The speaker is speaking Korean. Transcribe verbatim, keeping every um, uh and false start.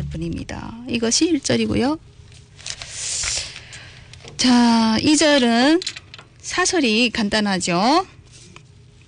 분입니다. 이것이 일 절이고요. 자, 이 절은 사설이 간단하죠.